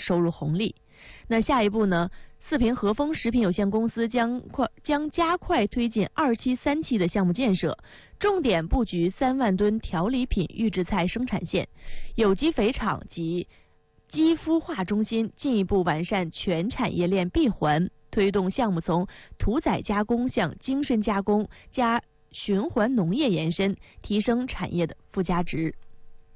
收入红利。那下一步呢？四平和风食品有限公司将加快推进2期、3期的项目建设，重点布局3万吨调理品预制菜生产线、有机肥厂及机孵化中心，进一步完善全产业链闭环，推动项目从屠宰加工向精深加工加循环农业延伸，提升产业的附加值。